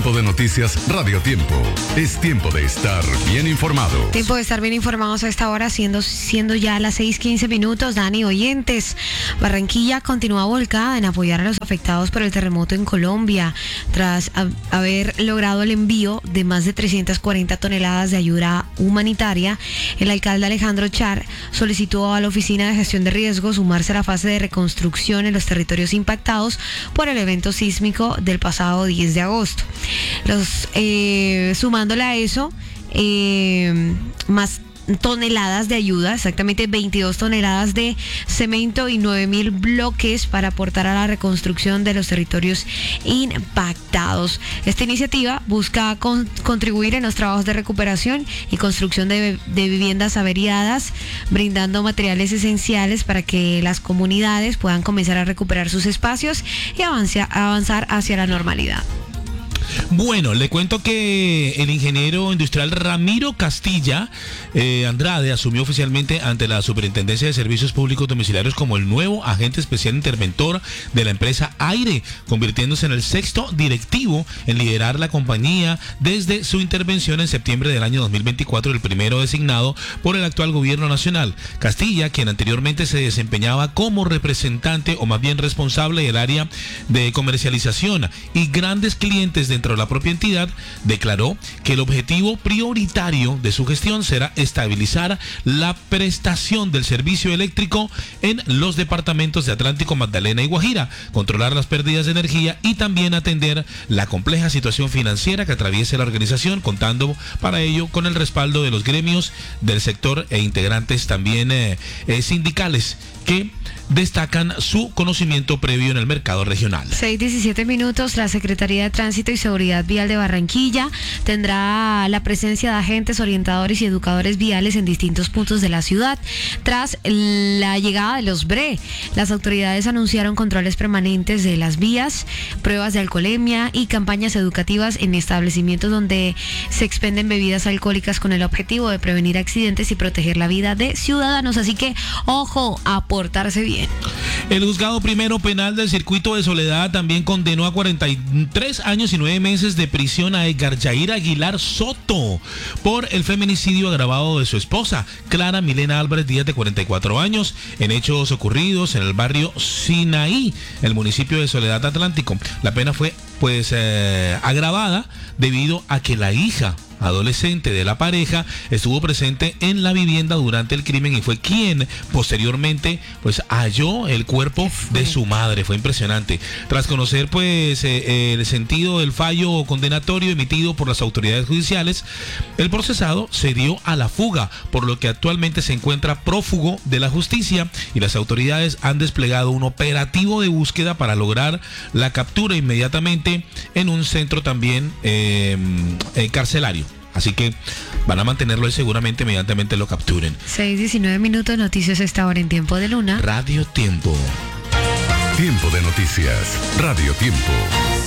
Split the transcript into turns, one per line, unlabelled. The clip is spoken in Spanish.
Tiempo de noticias Radio Tiempo. Es tiempo de estar bien informado.
Tiempo de estar bien informados a esta hora, siendo ya las 6:15. Dani, oyentes, Barranquilla continúa volcada en apoyar a los afectados por el terremoto en Colombia, tras haber logrado el envío de más de 340 toneladas de ayuda humanitaria. El alcalde Alejandro Char solicitó a la Oficina de Gestión de Riesgos sumarse a la fase de reconstrucción en los territorios impactados por el evento sísmico del pasado 10 de agosto. Sumándole a eso, más toneladas de ayuda, exactamente 22 toneladas de cemento y 9.000 bloques para aportar a la reconstrucción de los territorios impactados. Esta iniciativa busca contribuir en los trabajos de recuperación y construcción de viviendas averiadas, brindando materiales esenciales para que las comunidades puedan comenzar a recuperar sus espacios y avanzar hacia la normalidad.
Bueno, le cuento que el ingeniero industrial Ramiro Castilla Andrade asumió oficialmente ante la Superintendencia de Servicios Públicos Domiciliarios como el nuevo agente especial interventor de la empresa Aire, convirtiéndose en el 6º directivo en liderar la compañía desde su intervención en septiembre del año 2024, el primero designado por el actual gobierno nacional. Castilla, quien anteriormente se desempeñaba como representante o más bien responsable del área de comercialización y grandes clientes dentro de la propia entidad, declaró que el objetivo prioritario de su gestión será estabilizar la prestación del servicio eléctrico en los departamentos de Atlántico, Magdalena y Guajira, controlar las pérdidas de energía y también atender la compleja situación financiera que atraviesa la organización, contando para ello con el respaldo de los gremios del sector e integrantes también sindicales que destacan su conocimiento previo en el mercado regional.
6:17. La Secretaría de Tránsito y Seguridad Vial de Barranquilla tendrá la presencia de agentes, orientadores y educadores viales en distintos puntos de la ciudad. Tras la llegada de los BRE, las autoridades anunciaron controles permanentes de las vías, pruebas de alcoholemia y campañas educativas en establecimientos donde se expenden bebidas alcohólicas con el objetivo de prevenir accidentes y proteger la vida de ciudadanos. Así que, ojo, a portarse bien.
El juzgado primero penal del circuito de Soledad también condenó a 43 años y 9 meses de prisión a Edgar Jair Aguilar Soto por el feminicidio agravado de su esposa, Clara Milena Álvarez Díaz, de 44 años, en hechos ocurridos en el barrio Sinaí, el municipio de Soledad Atlántico. La pena fue agravada debido a que la hija adolescente de la pareja estuvo presente en la vivienda durante el crimen y fue quien posteriormente halló el cuerpo de su madre. Fue impresionante. Tras conocer el sentido del fallo condenatorio emitido por las autoridades judiciales, el procesado se dio a la fuga, por lo que actualmente se encuentra prófugo de la justicia y las autoridades han desplegado un operativo de búsqueda para lograr la captura inmediatamente en un centro también carcelario. Así que van a mantenerlo y seguramente inmediatamente lo capturen.
6:19. Noticias a esta hora en Tiempo de Luna.
Radio Tiempo.
Tiempo de noticias Radio Tiempo.